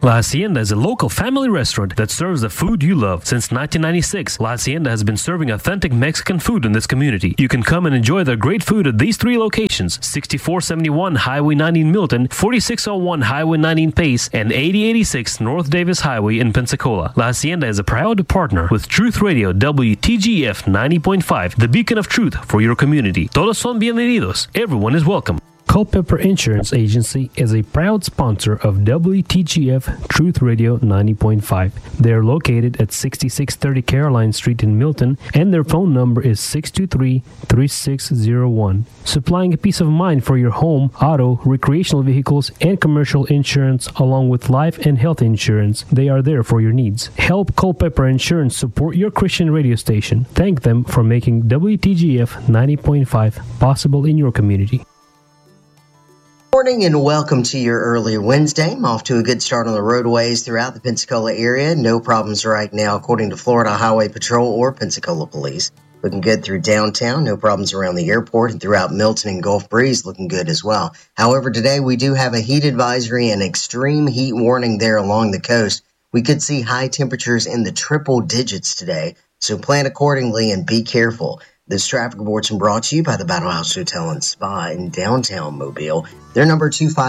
La Hacienda is a local family restaurant that serves the food you love. Since 1996, La Hacienda has been serving authentic Mexican food in this community. You can come and enjoy their great food at these three locations: 6471 Highway 90 in Milton, 4601 Highway 90 in Pace, and 8086 North Davis Highway in Pensacola. La Hacienda is a proud partner with Truth Radio WTGF 90.5, the beacon of truth for your community. Todos son bienvenidos. Everyone is welcome. Culpeper Insurance Agency is a proud sponsor of WTGF Truth Radio 90.5. They are located at 6630 Caroline Street in Milton, and their phone number is 623-3601. Supplying a peace of mind for your home, auto, recreational vehicles, and commercial insurance, along with life and health insurance. They are there for your needs. Help Culpeper Insurance support your Christian radio station. Thank them for making WTGF 90.5 possible in your community. Morning and welcome to your early Wednesday. I'm off to a good start on the roadways throughout the Pensacola area. No problems right now, according to Florida Highway Patrol or Pensacola Police. Looking good through downtown. No problems around the airport and throughout Milton and Gulf Breeze. Looking good as well. However, today we do have a heat advisory and extreme heat warning there along the coast. We could see high temperatures in the triple digits today, so plan accordingly and be careful. This traffic report's brought to you by the Battle House Hotel and Spa in downtown Mobile. Their number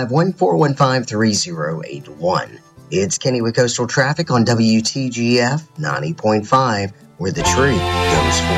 251-415-3081. It's Kenny with Coastal Traffic on WTGF 90.5, where the truth goes forward.